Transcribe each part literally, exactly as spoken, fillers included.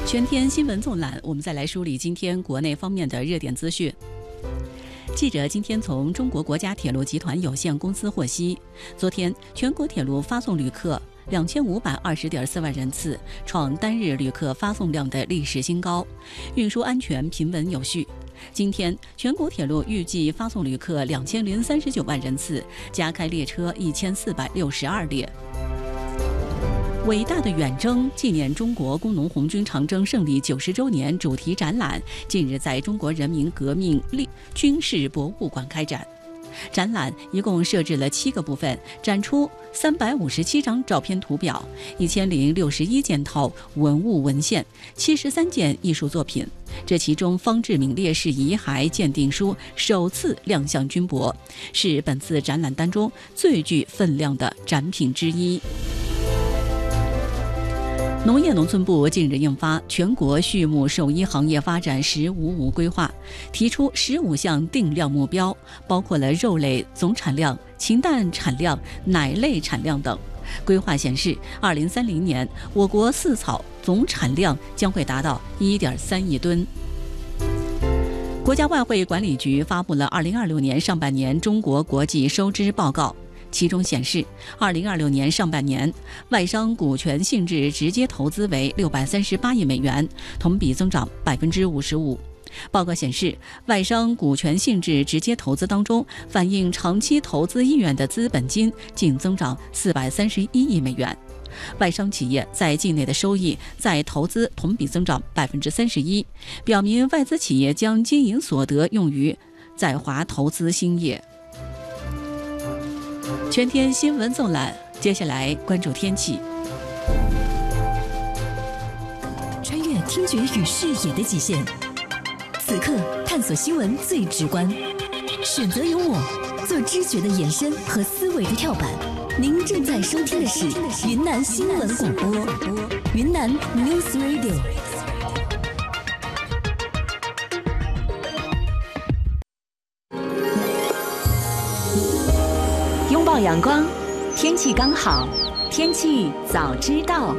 全天新闻纵览，我们再来梳理今天国内方面的热点资讯。记者今天从中国国家铁路集团有限公司获悉，昨天全国铁路发送旅客两千五百二十点四万人次，创单日旅客发送量的历史新高，运输安全平稳有序。今天全国铁路预计发送旅客两千零三十九万人次，加开列车一千四百六十二列。伟大的远征纪念中国工农红军长征胜利九十周年主题展览近日在中国人民革命军事博物馆开展。展览一共设置了七个部分，展出三百五十七张照片图表、一千零六十一件套文物文献、七十三件艺术作品。这其中，方志敏烈士遗骸鉴定书首次亮相军博，是本次展览当中最具分量的展品之一。农业农村部近日印发《全国畜牧兽医行业发展“十五五”规划》，提出十五项定量目标，包括了肉类总产量、禽蛋产量、奶类产量等。规划显示，二零三零年我国饲草总产量将会达到一点三亿吨。国家外汇管理局发布了二零二六年上半年中国国际收支报告。其中显示，二零二六年上半年，外商股权性质直接投资为六百三十八亿美元，同比增长百分之五十五。报告显示，外商股权性质直接投资当中，反映长期投资意愿的资本金净增长四百三十一亿美元。外商企业在境内的收益再投资同比增长百分之三十一，表明外资企业将经营所得用于在华投资兴业。全天新闻纵览，接下来关注天气。 穿越听觉与视野的极限，此刻探索新闻最直观，选择有我，做知觉的延伸和思维的跳板。您正在收听的是云南新闻广播，云南 News Radio。 拥抱阳光，天气刚好，天气早知道。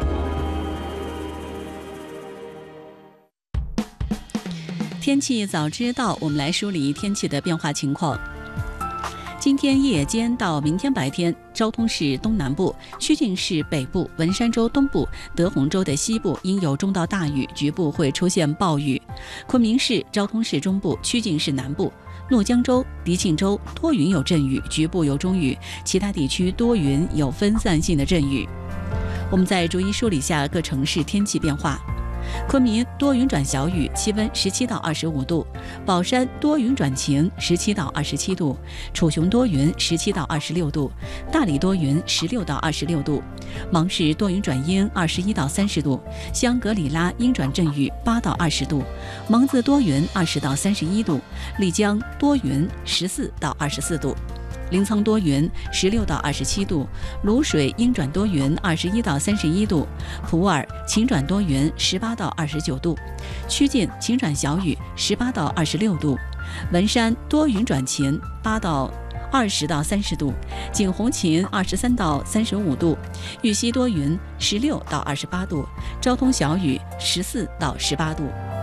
天气早知道，我们来梳理天气的变化情况。今天夜间到明天白天，昭通市东南部、曲靖市北部、文山州东部、德宏州的西部应有中到大雨，局部会出现暴雨。昆明市、昭通市中部、曲靖市南部、怒江州、迪庆州多云有阵雨，局部有中雨，其他地区多云有分散性的阵雨。我们再逐一梳理下各城市天气变化。昆明多云转小雨，气温十七到二十五度；宝山多云转晴，十七到二十七度；楚雄多云，十七到二十六度；大理多云，十六到二十六度；芒市多云转阴，二十一到三十度；香格里拉阴转阵雨，八到二十度；蒙自多云，二十到三十一度；丽江多云，十四到二十四度。临沧多云，十六到二十七度；卤水阴转多云，二十一到三十一度；普洱晴转多云，十八到二十九度；曲靖晴转小雨，十八到二十六度；文山多云转晴，八到二十到三十度；景洪晴二十三到三十五度；玉溪多云，十六到二十八度；昭通小雨，十四到十八度。